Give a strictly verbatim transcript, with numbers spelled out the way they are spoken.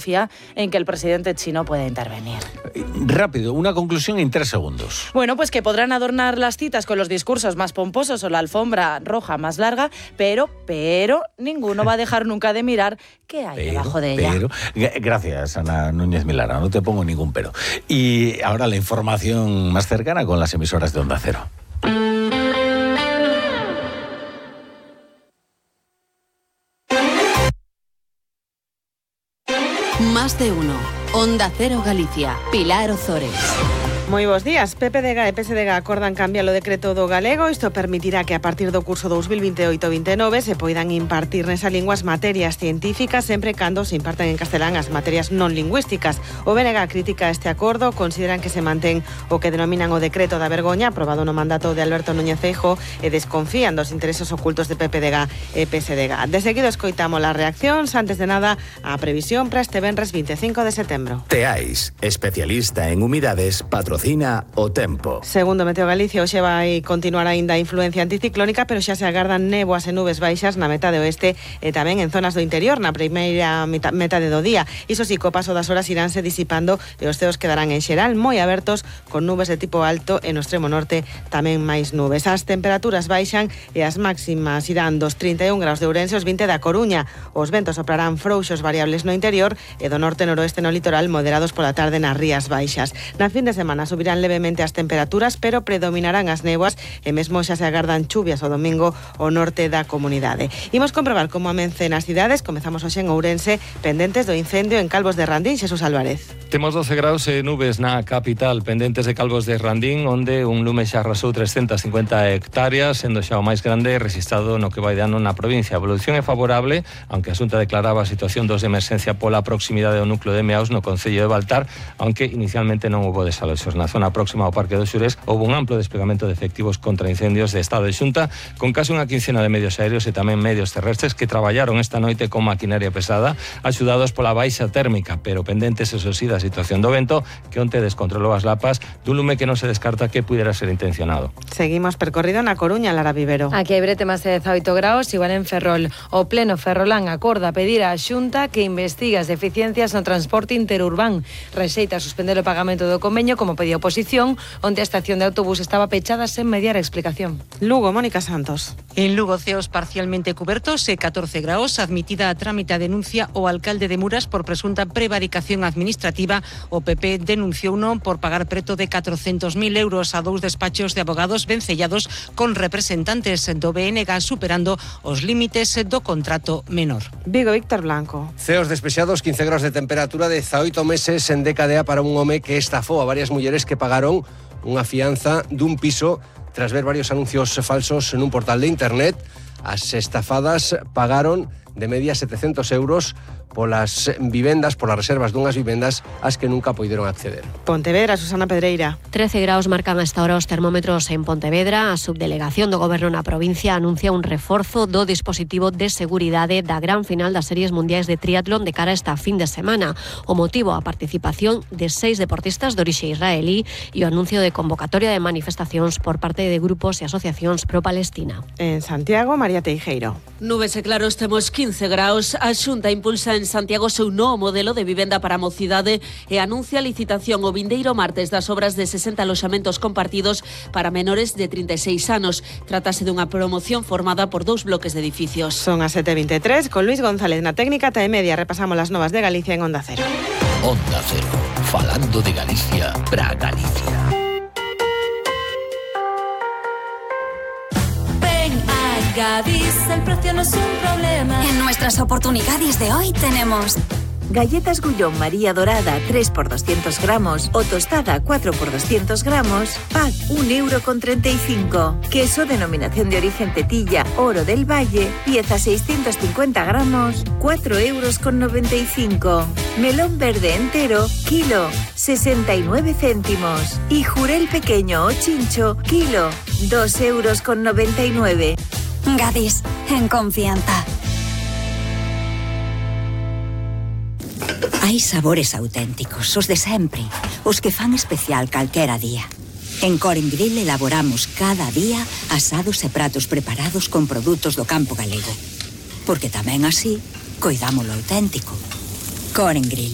confía en que el presidente chino pueda intervenir. Rápido, una conclusión en tres segundos. Bueno, pues que podrán adornar las citas con los discursos más pomposos o la alfombra roja más larga, pero, pero ninguno va a dejar nunca de mirar qué hay pero, debajo de ella. Pero, gracias, Ana Núñez Milara, no te pongo ningún pero. Y ahora la información más cercana con las emisoras de Onda Cero. Más de uno. Onda Cero Galicia. Pilar Ozores. Moi bons días. P P D G e P S D G acordan cambiar o decreto do galego. Isto permitirá que a partir do curso dos mil veintioito veintinueve se poidan impartir nesa lingua as materias científicas sempre cando se impartan en castelán as materias non lingüísticas. O B N G critica este acordo, consideran que se mantén o que denominan o decreto da vergoña aprobado no mandato de Alberto Núñez Feijóo e desconfían dos intereses ocultos de P P D G e P S D G. De seguido escoitamos las reaccións, antes de nada a previsión para este venres veinticinco de setembro. Teais, especialista en humidades, patrocina o tempo. Segundo Meteo Galicia, hoxe vai continuar aínda a influencia anticiclónica, pero xa se agardan néboas e nubes baixas na metade oeste e tamén en zonas do interior na primeira metade do día. Iso si, co paso das horas iránse disipando e os ceos quedarán en xeral moi abertos con nubes de tipo alto e no extremo norte tamén máis nubes. As temperaturas baixan e as máximas irán dos trinta e un graus de Ourense aos vinte da Coruña. Os ventos soprarán frouxos variables no interior e do norte e noroeste no litoral moderados pola tarde nas rías baixas. Na fin de semana subirán levemente as temperaturas, pero predominarán as néboas e mesmo xa se agardan chuvias o domingo ao norte da comunidade. Imos comprobar como amencen as cidades. Comezamos hoxe en Ourense, pendentes do incendio en Calvos de Randín. Xesús Álvarez. Temos doce graus e nubes na capital, pendentes de Calvos de Randín, onde un lume xa arrasou trescentas cincuenta hectáreas, sendo xa o máis grande registrado no que vai de ano na provincia. A evolución é favorable, aunque a Xunta declaraba a situación dos de emerxencia pola proximidade do núcleo de Meaus no concello de Baltar, aunque inicialmente non houbo desaloxos. Na zona próxima ao Parque dos Xures houve un amplo desplegamento de efectivos contra incendios de Estado de Xunta, con case unha quincena de medios aéreos e tamén medios terrestres que traballaron esta noite con maquinaria pesada, axudados pola baixa térmica, pero pendentes, eso sí, da situación do vento, que onte descontrolou as lapas dun lume que non se descarta que pudera ser intencionado. Seguimos percorrido na Coruña, Lara Vivero. Aquí hai brete máis de dezaoito graus, igual en Ferrol. O pleno Ferrolán acorda pedir á Xunta que investigue as deficiencias no transporte interurbán. Rexeita suspender o pagamento do convenio como pedía oposición, onde a estación de autobús estaba pechada sen mediar explicación. Lugo, Mónica Santos. En Lugo, ceos parcialmente cubertos e catorce graus, admitida a trámite a denuncia o alcalde de Muras por presunta prevaricación administrativa. O P P denunciou non por pagar preto de catrocentos mil euros a dous despachos de abogados vencellados con representantes do B N G superando os límites do contrato menor. Vigo, Víctor Blanco. Ceos despexados, quince graus de temperatura, dezaoito meses en D K D A para un home que estafou a varias mulleres que pagaron unha fianza dun piso tras ver varios anuncios falsos en un portal de internet. As estafadas pagaron de media setecentos euros polas vivendas, polas reservas dunhas vivendas ás que nunca poideron acceder. Pontevedra, Susana Pedreira. trece graus marcan hasta ahora os termómetros en Pontevedra. A subdelegación do Goberno na provincia anuncia un reforzo do dispositivo de seguridade da gran final das series mundiais de triatlón de cara a esta fin de semana. O motivo, a participación de seis deportistas de orixe israelí e o anuncio de convocatoria de manifestacións por parte de grupos e asociacións pro-Palestina. En Santiago, María Teijeiro. Nubes e claros, temos quince graus. A Xunta impulsa en Santiago seu novo modelo de vivenda para a mocidade e anuncia a licitación o vindeiro martes das obras de sesenta aloxamentos compartidos para menores de trinta e seis anos. Trátase dunha promoción formada por dous bloques de edificios. Son as sete e vinte e tres, con Luis González na técnica. T E Media repasamos as novas de Galicia en Onda Cero. Onda Cero, falando de Galicia para Galicia. Gadis, el precio no es un problema. En nuestras oportunidades de hoy tenemos galletas Gullón María Dorada tres por doscientos gramos o tostada cuatro por doscientos gramos, pack un euro con treinta y cinco. Queso denominación de origen Tetilla Oro del Valle, pieza seiscientos cincuenta gramos, cuatro euros con noventa y cinco. Melón verde entero, kilo, sesenta y nueve céntimos. Y jurel pequeño o chincho, kilo, dos euros con noventa y nueve. Gadis, en confianza. Hai sabores auténticos, os de sempre, os que fan especial calquera día. En Coren Grill elaboramos cada día asados e pratos preparados con produtos do campo galego. Porque tamén así, coidamos lo auténtico. Coren Grill,